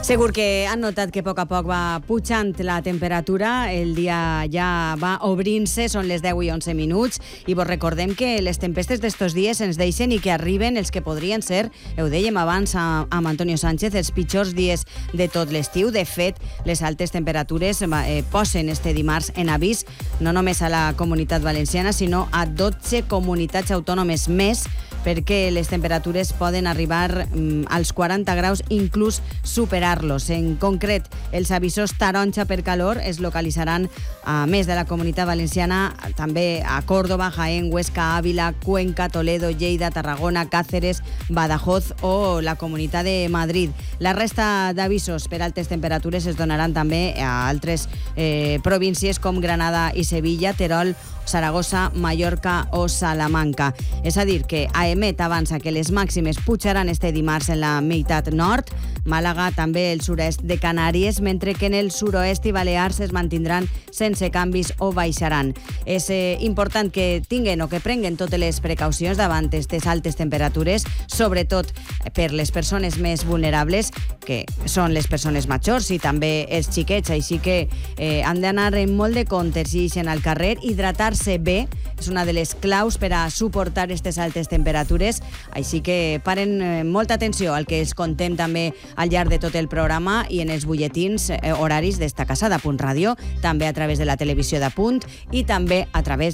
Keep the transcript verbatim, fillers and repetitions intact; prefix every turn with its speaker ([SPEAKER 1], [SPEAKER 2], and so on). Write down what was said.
[SPEAKER 1] Segur que han notat que a poc a poc va pujant la temperatura, el dia ja va obrint-se, són les deu i onze minuts, i vos recordem que les tempestes d'estos dies ens deixen i que arriben els que podrien ser, ho dèiem abans amb Antonio Sánchez, els pitjors dies de tot l'estiu. De fet, les altes temperatures eh, posen este dimarts en avís no només a la Comunitat Valenciana, sinó a dotze comunitats autònomes més, perquè les temperatures poden arribar mm, als quaranta graus, inclús superar-los. En concret, els avisos taronja per calor es localitzaran a més de la Comunitat Valenciana, també a Córdoba, Jaén, Huesca, Ávila, Cuenca, Toledo, Lleida, Tarragona, Cáceres, Badajoz o la Comunitat de Madrid. La resta d'avisos per altes temperatures es donaran també a altres eh, províncies com Granada i Sevilla, Terol, Saragossa, Mallorca o Salamanca. És a dir, que A E M E T avança que les màximes pujaran este dimarts en la meitat nord, Màlaga, també el sud-est de Canàries, mentre que en el sud-oest i Balears es mantindran sense canvis o baixaran. És eh, important que tinguen o que prenguen totes les precaucions davant aquestes altes temperatures, sobretot per les persones més vulnerables, que són les persones majors i també els xiquets, així que eh, han d'anar en molt de compte si ixen al carrer. Hidratar-se bé és una de les claus per a suportar aquestes altes temperatures, així que paren eh, molta atenció al que els contem també al llarg de tot el programa i en els butlletins eh, horaris d'esta casa d'Apunt Ràdio, també a través de la televisió d'Apunt i també a través